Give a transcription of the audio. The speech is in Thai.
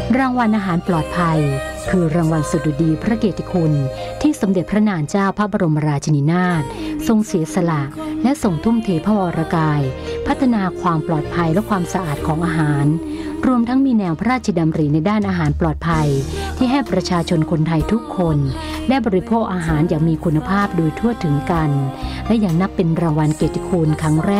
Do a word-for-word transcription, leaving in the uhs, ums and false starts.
รางวัลอาหารปลอดภัยคือรางวัลสดุดีพระเกียรติคุณที่สมเด็จพระนางเจ้าพระบรมราชินีนาถทรงเสียสละและทรงทุ่มเทพระวรกายพัฒนาความปลอดภัยและความสะอาดของอาหารรวมทั้งมีแนวพระราชดำริในด้านอาหารปลอดภัยที่ให้ประชาชนคนไทยทุกคนได้บริโภคอาหารอย่างมีคุณภาพโดยทั่วถึงกันและยังนับเป็นรางวัลเกียรติคุณครั้งแรก